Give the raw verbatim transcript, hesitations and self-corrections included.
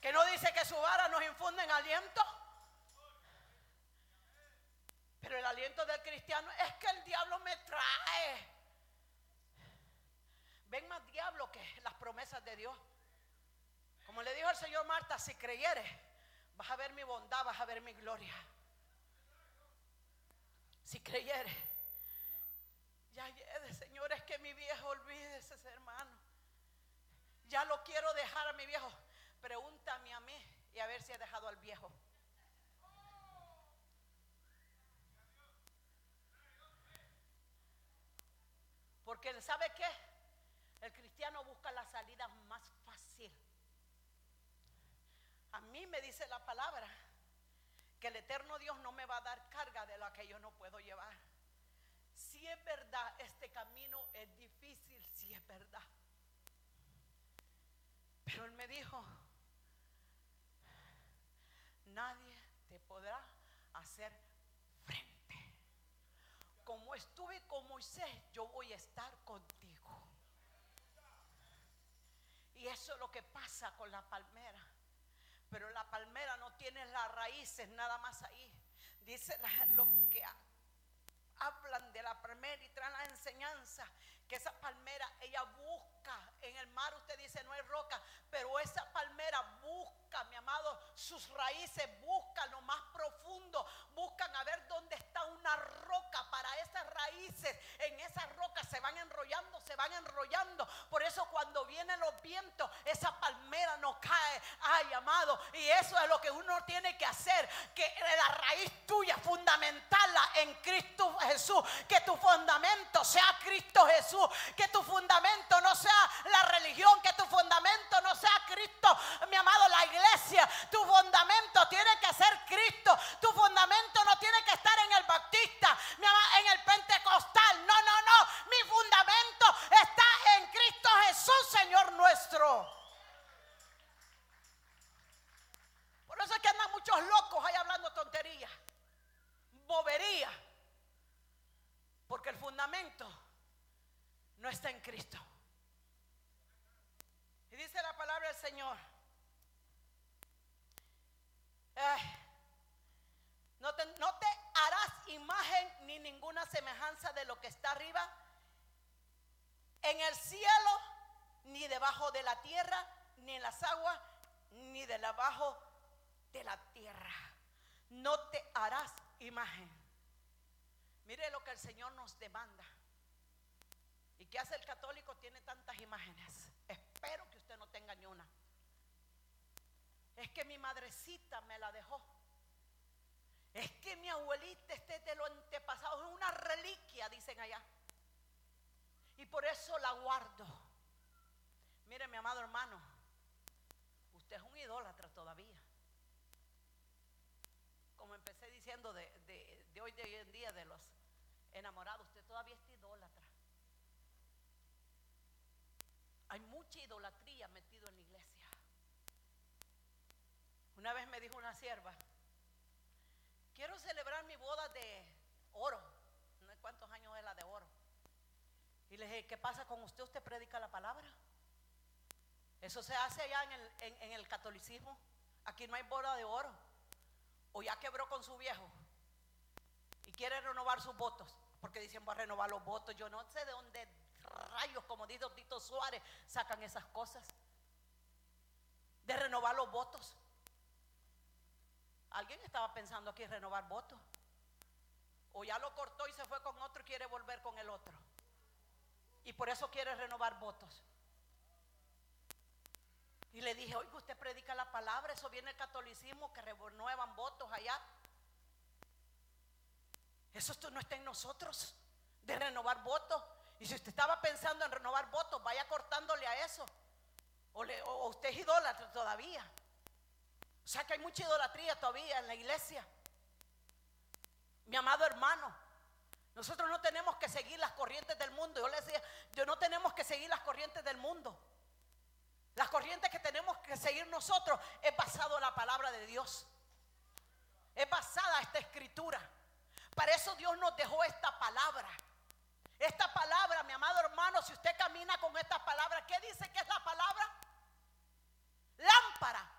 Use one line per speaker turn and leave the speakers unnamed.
Que no dice que su vara nos infunde en aliento. Pero el aliento del cristiano es que el diablo me trae. Ven más diablo que las promesas de Dios. Como le dijo el Señor Marta, si creyeres, vas a ver mi bondad, vas a ver mi gloria. Si creyeres. Ya llegue, Señor, es que mi viejo, olvídese ese hermano. Ya lo quiero dejar a mi viejo. Pregúntame a mí y a ver si he dejado al viejo. Porque ¿sabe qué? El cristiano busca la salida más fácil. A mí me dice la palabra que el eterno Dios no me va a dar carga de la que yo no puedo llevar. Si es verdad, este camino es difícil, si es verdad. Pero Él me dijo, nadie te podrá hacer frente. Como estuve con Moisés, yo voy a estar contigo. Y eso es lo que pasa con la palmera. Pero la palmera no tiene las raíces nada más ahí. Dice los que hablan de la palmera y traen la enseñanza, que esa palmera, ella busca en el mar. Usted dice no hay roca, pero esa palmera busca, mi amado, sus raíces, buscan lo más profundo, buscan a ver dónde está una roca. Para esas raíces, en esas rocas se van enrollando, se van enrollando. Por eso cuando vienen los vientos, esa palmera no cae. Ay, amado, y eso es lo que uno tiene que hacer, que la raíz tuya, fundamentarla en Cristo Jesús, que tu fundamento sea Cristo Jesús, que tu fundamento no sea la religión, que tu fundamento no sea Cristo, mi amado, la iglesia. Tu fundamento tiene que ser Cristo. Tu fundamento no tiene que estar en el Bautista, mi amado, en el Pentecostal. No, no, no. Mi fundamento está en Cristo Jesús, Señor nuestro. Por eso es que andan muchos locos ahí hablando tonterías, bobería, porque el fundamento no está en Cristo. Y dice la palabra del Señor, eh, no, te, no te harás imagen ni ninguna semejanza de lo que está arriba en el cielo, ni debajo de la tierra, ni en las aguas, ni de debajo de la tierra. No te harás imagen. Mire lo que el Señor nos demanda. ¿Y qué hace el católico? Tiene tantas imágenes. Espero que usted no tenga ni una. Es que mi madrecita me la dejó. Es que mi abuelita, este de lo antepasado, es una reliquia, dicen allá. Y por eso la guardo. Mire, mi amado hermano, usted es un idólatra todavía. Como empecé diciendo de, de, de hoy de hoy en día de los enamorados, usted todavía es idólatra. Hay mucha idolatría metido en la iglesia. Una vez me dijo una sierva, quiero celebrar mi boda de oro. No sé cuántos años es la de oro. Y le dije, ¿qué pasa con usted? ¿Usted predica la palabra? Eso se hace allá en el, en, en el catolicismo. Aquí no hay boda de oro. O ya quebró con su viejo y quiere renovar sus votos, porque dicen voy a renovar los votos. Yo no sé de dónde rayos, como dice Tito Suárez, sacan esas cosas de renovar los votos. Alguien estaba pensando aquí en renovar votos, o ya lo cortó y se fue con otro y quiere volver con el otro, y por eso quiere renovar votos. Y le dije, oiga, usted predica la palabra, eso viene el catolicismo, que renuevan votos allá. Eso esto no está en nosotros, de renovar votos. Y si usted estaba pensando en renovar votos, vaya cortándole a eso. O, le, o usted es idólatra todavía. O sea que hay mucha idolatría todavía en la iglesia. Mi amado hermano, nosotros no tenemos que seguir las corrientes del mundo. Yo le decía, yo no tenemos que seguir las corrientes del mundo. Las corrientes que tenemos que seguir nosotros es basado en la palabra de Dios. Es basada esta escritura. Para eso Dios nos dejó esta palabra. Esta palabra, mi amado hermano, si usted camina con esta palabra, ¿qué dice que es la palabra? Lámpara